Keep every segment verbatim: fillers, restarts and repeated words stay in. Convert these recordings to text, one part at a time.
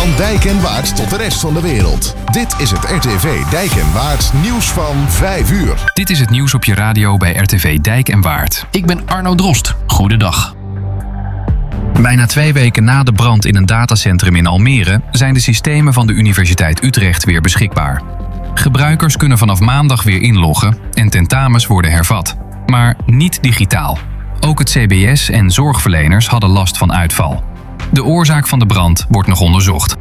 Van Dijk en Waard tot de rest van de wereld. Dit is het R T V Dijk en Waard nieuws van vijf uur. Dit is het nieuws op je radio bij R T V Dijk en Waard. Ik ben Arno Drost. Goedendag. Bijna twee weken na de brand in een datacentrum in Almere zijn de systemen van de Universiteit Utrecht weer beschikbaar. Gebruikers kunnen vanaf maandag weer inloggen en tentamens worden hervat. Maar niet digitaal. Ook het C B S en zorgverleners hadden last van uitval. De oorzaak van de brand wordt nog onderzocht.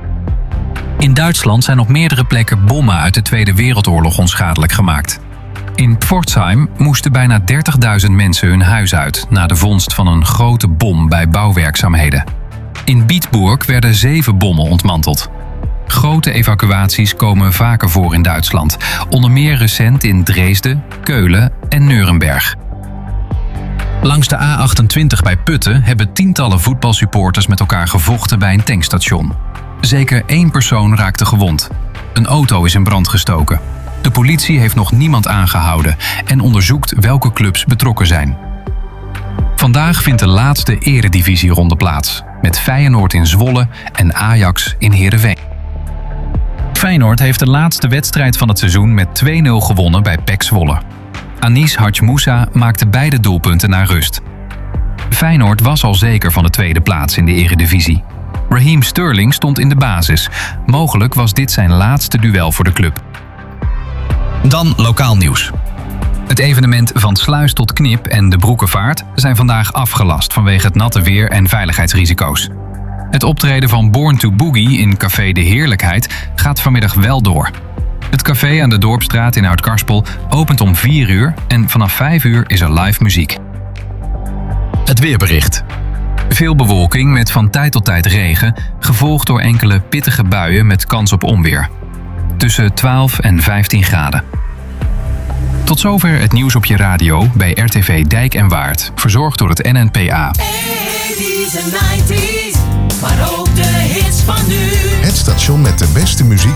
In Duitsland zijn op meerdere plekken bommen uit de Tweede Wereldoorlog onschadelijk gemaakt. In Pforzheim moesten bijna dertigduizend mensen hun huis uit na de vondst van een grote bom bij bouwwerkzaamheden. In Bietburg werden zeven bommen ontmanteld. Grote evacuaties komen vaker voor in Duitsland, onder meer recent in Dresden, Keulen en Nuremberg. Langs de A achtentwintig bij Putten hebben tientallen voetbalsupporters met elkaar gevochten bij een tankstation. Zeker één persoon raakte gewond. Een auto is in brand gestoken. De politie heeft nog niemand aangehouden en onderzoekt welke clubs betrokken zijn. Vandaag vindt de laatste eredivisieronde plaats, met Feyenoord in Zwolle en Ajax in Heerenveen. Feyenoord heeft de laatste wedstrijd van het seizoen met twee nul gewonnen bij P E C Zwolle. Anis Hadjmoussa maakte beide doelpunten naar rust. Feyenoord was al zeker van de tweede plaats in de eredivisie. Raheem Sterling stond in de basis. Mogelijk was dit zijn laatste duel voor de club. Dan lokaal nieuws. Het evenement Van Sluis tot Knip en de Broekenvaart zijn vandaag afgelast vanwege het natte weer en veiligheidsrisico's. Het optreden van Born to Boogie in Café de Heerlijkheid gaat vanmiddag wel door. Het café aan de Dorpsstraat in Oud-Karspel opent om vier uur en vanaf vijf uur is er live muziek. Het weerbericht. Veel bewolking met van tijd tot tijd regen, gevolgd door enkele pittige buien met kans op onweer. Tussen twaalf en vijftien graden. Tot zover het nieuws op je radio bij R T V Dijk en Waard, verzorgd door het N N P A. eighties en nineties, maar ook de hits van nu. Het station met de beste muziek